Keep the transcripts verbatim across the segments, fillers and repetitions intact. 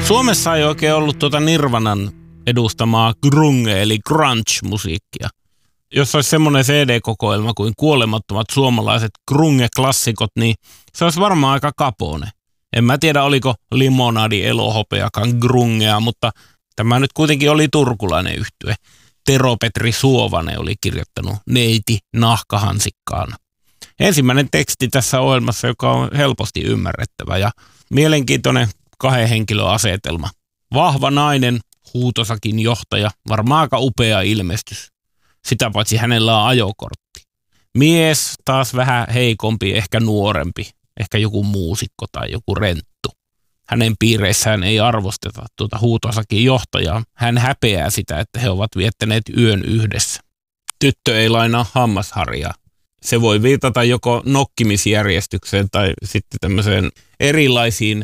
Suomessa ei oikein ollut tuota Nirvanan edustamaa grunge eli grunge-musiikkia. Jos olisi semmoinen C D-kokoelma kuin kuolemattomat suomalaiset grunge-klassikot, niin se olisi varmaan aika kapone. En mä tiedä, oliko Limonadi Elohopeakaan grungea, mutta tämä nyt kuitenkin oli turkulainen yhtye. Tero-Petri Suovanen oli kirjoittanut Neiti nahkahansikkaan. Ensimmäinen teksti tässä ohjelmassa, joka on helposti ymmärrettävä ja mielenkiintoinen kahden henkilön asetelma. Vahva nainen, huutosakin johtaja, varmaan aika upea ilmestys. Sitä paitsi hänellä on ajokortti. Mies taas vähän heikompi, ehkä nuorempi, ehkä joku muusikko tai joku renttu. Hänen piireissään ei arvosteta tuota huutosakin johtajaa. Hän häpeää sitä, että he ovat viettäneet yön yhdessä. Tyttö ei lainaa hammasharjaa. Se voi viitata joko nokkimisjärjestykseen tai sitten tämmöiseen erilaisiin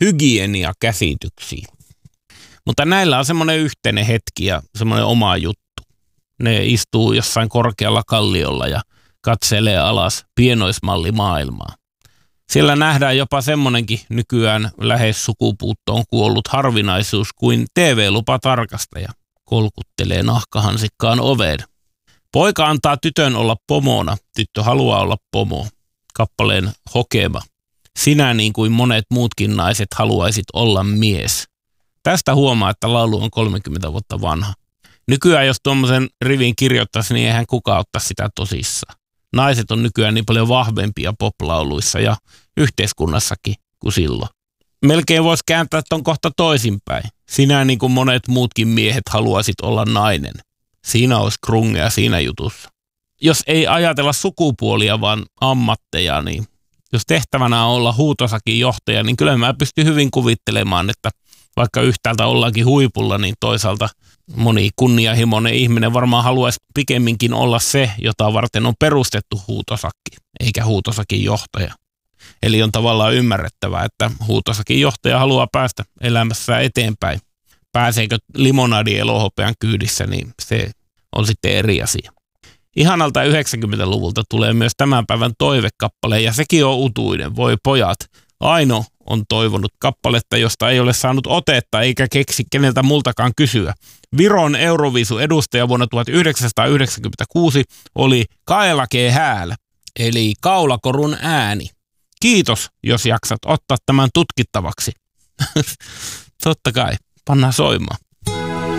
hygieniakäsityksiin. Mutta näillä on semmoinen yhteinen hetki ja semmoinen oma juttu. Ne istuu jossain korkealla kalliolla ja katselee alas pienoismallimaailmaa. Siellä nähdään jopa semmoinenkin nykyään lähes sukupuuttoon kuollut harvinaisuus kuin T V-lupatarkastaja. Kolkuttelee nahkahansikkaan oveen. Poika antaa tytön olla pomona, tyttö haluaa olla pomo. Kappaleen hokema. Sinä niin kuin monet muutkin naiset haluaisit olla mies. Tästä huomaa, että laulu on kolmekymmentä vuotta vanha. Nykyään jos tuommoisen rivin kirjoittaisi, niin eihän kukaan ottaa sitä tosissaan. Naiset on nykyään niin paljon vahvempia poplauluissa ja yhteiskunnassakin kuin silloin. Melkein voisi kääntää ton kohta toisinpäin. Sinä niin kuin monet muutkin miehet haluaisit olla nainen. Siinä olisi grungea siinä jutussa. Jos ei ajatella sukupuolia, vaan ammatteja, niin jos tehtävänä on olla huutosakin johtaja, niin kyllä mä pystyn hyvin kuvittelemaan, että vaikka yhtäältä ollaankin huipulla, niin toisaalta moni kunnianhimoinen ihminen varmaan haluaisi pikemminkin olla se, jota varten on perustettu huutosakki, eikä huutosakin johtaja. Eli on tavallaan ymmärrettävää, että huutosakin johtaja haluaa päästä elämässä eteenpäin. Pääseekö Limonadi Elohopean kyydissä, niin se on sitten eri asia. Ihanalta yhdeksänkymmentäluvulta tulee myös tämän päivän toivekappale, ja sekin on utuinen. Voi pojat, Aino on toivonut kappaletta, josta ei ole saanut otetta eikä keksi keneltä multakaan kysyä. Viron Euroviisu edustaja vuonna tuhatyhdeksänsataayhdeksänkymmentäkuusi oli Kaelakee hääl, eli kaulakorun ääni. Kiitos, jos jaksat ottaa tämän tutkittavaksi. Totta kai, pannaan soimaan.